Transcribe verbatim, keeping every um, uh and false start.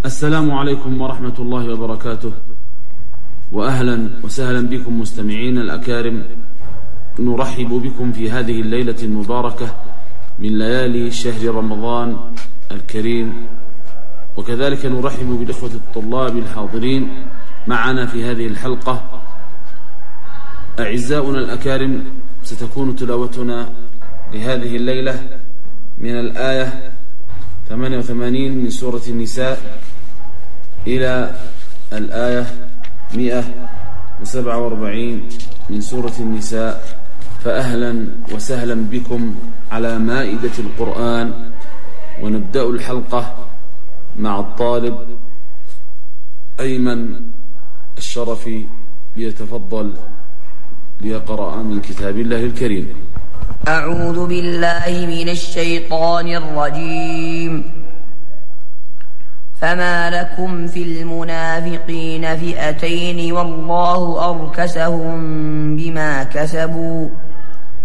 السلام عليكم ورحمة الله وبركاته، وأهلا وسهلا بكم مستمعين الأكارم. نرحب بكم في هذه الليلة المباركة من ليالي شهر رمضان الكريم، وكذلك نرحب بالإخوة الطلاب الحاضرين معنا في هذه الحلقة. أعزاؤنا الأكارم، ستكون تلاوتنا لهذه الليلة من الآية ثمانية وثمانين من سورة النساء إلى الآية مئة وسبعة وأربعين من سورة النساء. فأهلا وسهلا بكم على مائدة القرآن، ونبدأ الحلقة مع الطالب أيمن الشرفي ليتفضل ليقرأ من كتاب الله الكريم. أعوذ بالله من الشيطان الرجيم. فما لكم في المنافقين فئتين والله أركسهم بما كسبوا